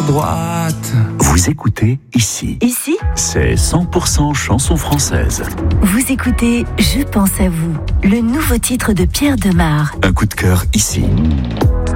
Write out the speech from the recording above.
droite. Vous écoutez ici. Ici, C'est 100% chanson française. vous écoutez Je pense à vous, le nouveau titre de Pierre Demar. Un coup de cœur ici.